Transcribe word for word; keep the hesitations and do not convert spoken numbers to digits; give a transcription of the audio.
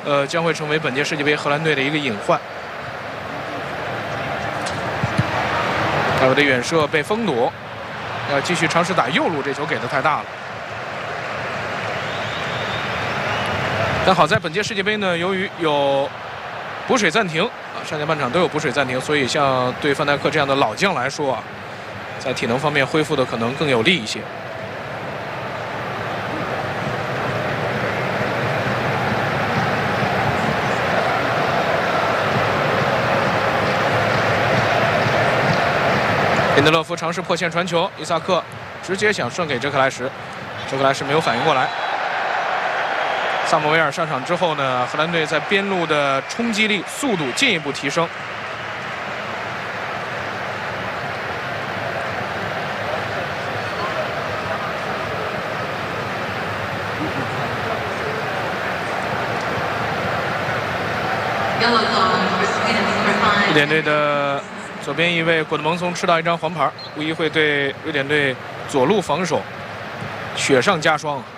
呃，将会成为本届世界杯荷兰队的一个隐患。他们的远射被封堵，要继续尝试打右路，这球给的太大了。但好在本届世界杯呢，由于有补水暂停啊，上下半场都有补水暂停，所以像对范戴克这样的老将来说啊，在体能方面恢复的可能更有利一些。林德勒夫尝试破线传球，伊萨克直接想顺给哲克莱什，哲克莱什没有反应过来。萨姆维尔上场之后呢，荷兰队在边路的冲击力、速度进一步提升。瑞典队的左边翼卫古德蒙松吃到一张黄牌，无疑会对瑞典队左路防守雪上加霜。